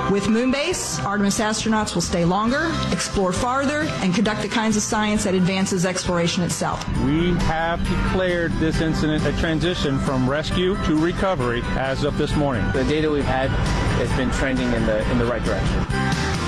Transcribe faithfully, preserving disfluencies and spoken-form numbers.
With Moonbase, Artemis astronauts will stay longer, explore farther, and conduct the kinds of science that advances exploration itself. We have declared this incident a transition from rescue to recovery as of this morning. The data we've had has been trending in the in the right direction.